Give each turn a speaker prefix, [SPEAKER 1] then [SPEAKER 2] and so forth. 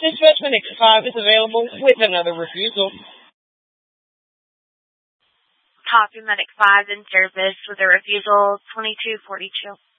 [SPEAKER 1] Specimen X5 is available with another refusal.
[SPEAKER 2] Copy Medic 5 in service with a refusal 2242.